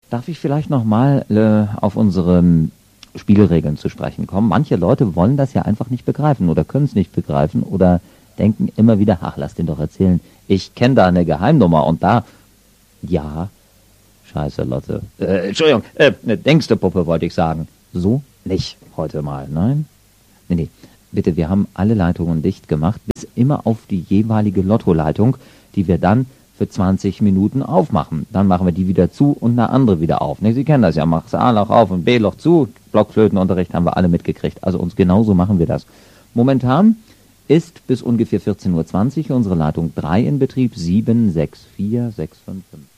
Darf ich vielleicht nochmal auf unsere Spielregeln zu sprechen kommen? Manche Leute wollen das ja einfach nicht begreifen oder können es nicht begreifen oder denken immer wieder, ach, lass den doch erzählen, ich kenne da eine Geheimnummer und da, ja, scheiße, Lotte, Entschuldigung, eine Denkste-Puppe wollte ich sagen. So nicht heute mal, nein? Nee, bitte, wir haben alle Leitungen dicht gemacht, bis immer auf die jeweilige Lottoleitung, die wir dann für 20 Minuten aufmachen. Dann machen wir die wieder zu und eine andere wieder auf. Ne, Sie kennen das ja, machst A-Loch auf und B-Loch zu. Blockflötenunterricht haben wir alle mitgekriegt. Also uns genauso machen wir das. Momentan ist bis ungefähr 14:20 Uhr unsere Leitung 3 in Betrieb, 7, 6, 4, 6, 5, 5.